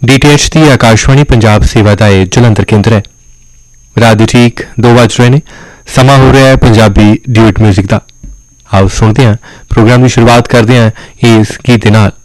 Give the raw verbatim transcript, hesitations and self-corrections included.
D T H की आकाशवाणी पंजाब सेवा का यह जलंधर केंद्र है। रात ठीक दो बज रहे ने, समा हो रहा है पंजाबी ड्यूट म्यूजिक का। आओ सुनते हैं, प्रोग्राम की शुरुआत करते हैं इस गीत के नाल।